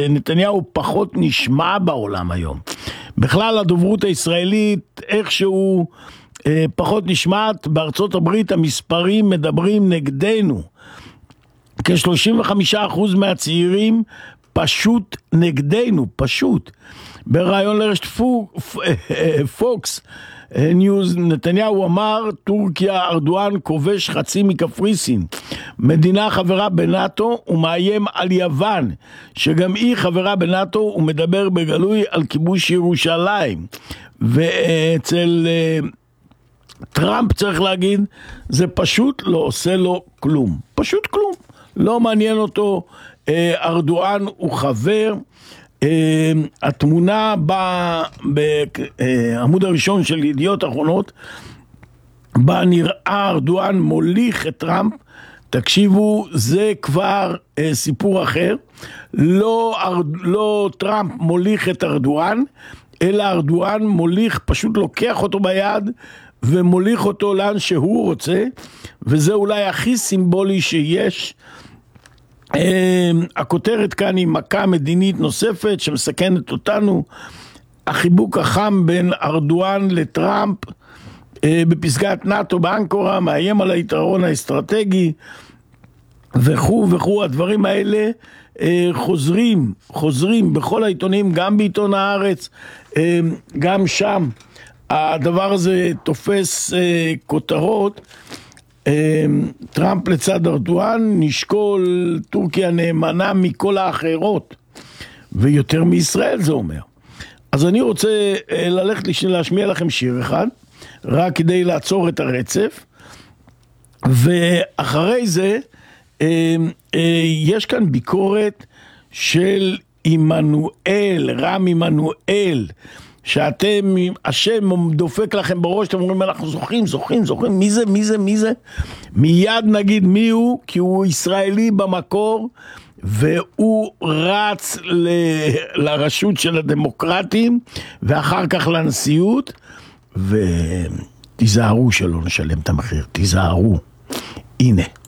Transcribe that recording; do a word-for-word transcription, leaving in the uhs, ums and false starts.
נתניהו פחות נשמע בעולם היום. בכלל הדוברות הישראלית איכשהו פחות נשמעת. בארצות הברית המספרים מדברים נגדנו. כ-שלושים וחמישה אחוז מהצעירים פשוט נגדנו, פשוט. ברעיון לרשת פוקס ניוז, נתניהו אמר, טורקיה, ארדואן כובש חצי מקפריסין, מדינה חברה בנאטו, ומאיים על יוון, שגם היא חברה בנאטו, ומדבר בגלוי על כיבוש ירושלים. ואצל טראמפ צריך להגיד, זה פשוט לא עושה לו כלום. פשוט כלום. לא מעניין אותו, ארדואן הוא חבר. התמונה בעמוד הראשון של ידיעות אחרונות, בה נראה ארדואן מוליך את טראמפ. תקשיבו, זה כבר סיפור אחר. לא, לא טראמפ מוליך את ארדואן, אלא ארדואן מוליך, פשוט לוקח אותו ביד ומוליך אותו לאן שהוא רוצה, וזה אולי הכי סימבולי שיש. הכותרת כאן היא מכה מדינית נוספת שמסכנת אותנו, החיבוק החם בין ארדואן לטראמפ בפסגת נאטו באנקורה, מאיים על היתרון האסטרטגי וכו' וכו'. הדברים האלה חוזרים, חוזרים בכל העיתונים, גם בעיתון הארץ, גם שם הדבר הזה תופס כותרות. טראמפ לצד ארדואן, נשקול טורקיה נאמנה מכל האחרות, ויותר מישראל זה אומר. אז אני רוצה ללכת להשמיע לכם שיר אחד, רק כדי לעצור את הרצף, ואחרי זה יש כאן ביקורת של עמנואל, רם עמנואל, שאתם, השם דופק לכם בראש, אתם אומרים, אנחנו זוכים, זוכים, זוכים, מי זה, מי זה, מי זה? מיד נגיד מי הוא, כי הוא ישראלי במקור, והוא רץ ל, לרשות של הדמוקרטים, ואחר כך לנשיאות, ותיזהרו שלא נשלם את המחיר, תיזהרו. הנה.